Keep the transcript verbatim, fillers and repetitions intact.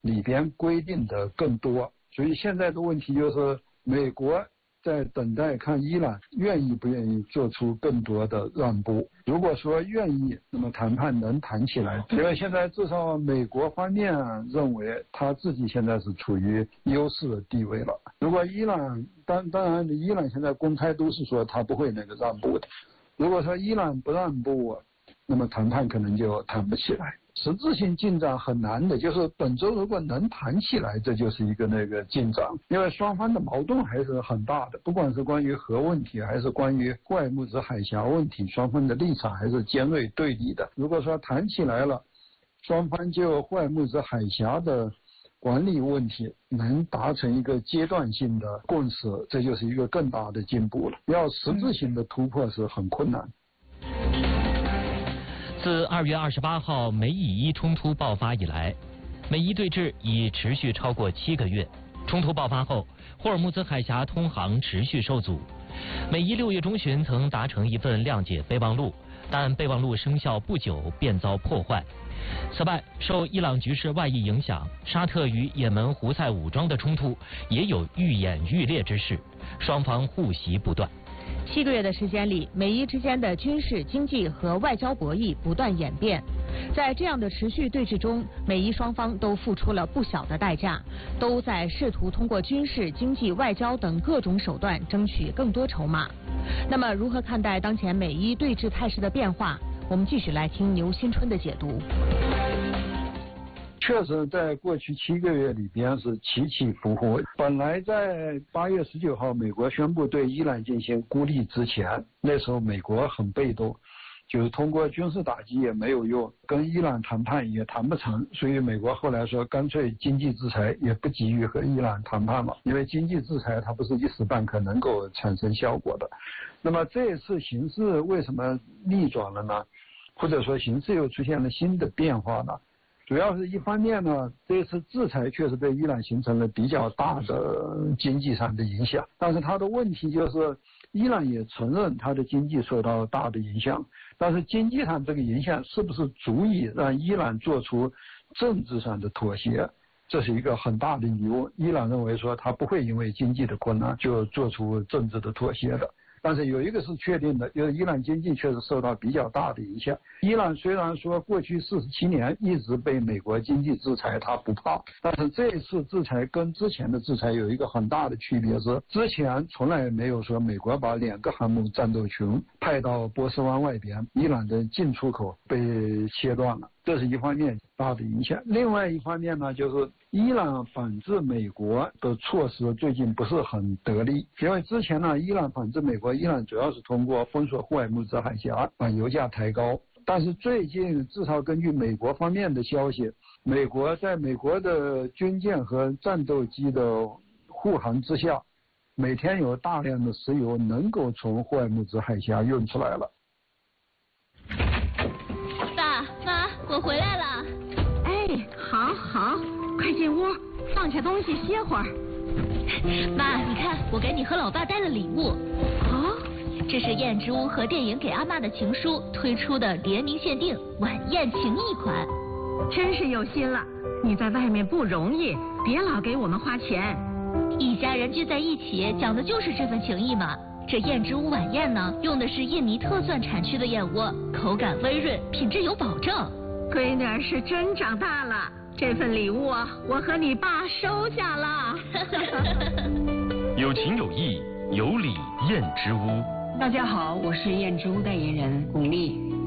里边规定的更多，所以现在的问题就是美国在等待看伊朗愿意不愿意做出更多的让步。如果说愿意，那么谈判能谈起来。因为现在至少美国方面认为他自己现在是处于优势的地位了。如果伊朗当当然，伊朗现在公开都是说他不会那个让步的。如果说伊朗不让步，那么谈判可能就谈不起来。实质性进展很难的，就是本周如果能谈起来，这就是一个那个进展。因为双方的矛盾还是很大的，不管是关于核问题，还是关于霍尔木兹海峡问题，双方的立场还是尖锐对立的。如果说谈起来了，双方就霍尔木兹海峡的管理问题能达成一个阶段性的共识，这就是一个更大的进步了。要实质性的突破是很困难。 自二月二十八号美以伊冲突爆发以来，美伊对峙已持续超过七个月。冲突爆发后，霍尔木兹海峡通航持续受阻。美伊六月中旬曾达成一份谅解备忘录，但备忘录生效不久便遭破坏。此外，受伊朗局势外溢影响，沙特与也门胡塞武装的冲突也有愈演愈烈之势，双方互袭不断。 七个月的时间里，美伊之间的军事、经济和外交博弈不断演变。在这样的持续对峙中，美伊双方都付出了不小的代价，都在试图通过军事、经济、外交等各种手段争取更多筹码。那么，如何看待当前美伊对峙态势的变化？我们继续来听牛新春的解读。 确实在过去七个月里边是起起伏伏。本来在八月十九号美国宣布对伊朗进行孤立之前，那时候美国很被动，就是通过军事打击也没有用，跟伊朗谈判也谈不成，所以美国后来说干脆经济制裁也不急于和伊朗谈判了，因为经济制裁它不是一时半刻能够产生效果的。那么这一次形势为什么逆转了呢？或者说形势又出现了新的变化呢？主要是一方面呢，这次制裁确实对伊朗形成了比较大的经济上的影响，但是它的问题就是伊朗也承认它的经济受到大的影响，但是经济上这个影响是不是足以让伊朗做出政治上的妥协，这是一个很大的疑问。伊朗认为说它不会因为经济的困难就做出政治的妥协的。但是有一个是确定的，就是伊朗经济确实受到比较大的影响。伊朗虽然说过去四十七年一直被美国经济制裁，它不怕，但是这一次制裁跟之前的制裁有一个很大的区别是，之前从来没有说美国把两个航母战斗群派到波斯湾外边，伊朗的进出口被切断了，这是一方面大的影响。另外一方面呢，就是伊朗反制美国的措施最近不是很得力，因为之前呢，伊朗反制美国，伊朗主要是通过封锁霍尔木兹海峡把油价抬高。但是最近至少根据美国方面的消息，美国在美国的军舰和战斗机的护航之下，每天有大量的石油能够从霍尔木兹海峡运出来了。 爸妈，我回来了。 哎，好好，快进屋，放下东西歇会儿。 妈，你看，我给你和老爸带了礼物。 哦， 这是燕之屋和电影给阿嬷的情书推出的联名限定晚宴情谊款。 真是有心了，你在外面不容易，别老给我们花钱。 一家人聚在一起，讲的就是这份情谊嘛。这燕之屋晚宴呢，用的是印尼特蒜产区的燕窝，口感微润，品质有保证。 闺女儿是真长大了，这份礼物啊，我和你爸收下了。 有情有义，有礼燕之屋。 大家好，我是燕之屋代言人巩俐。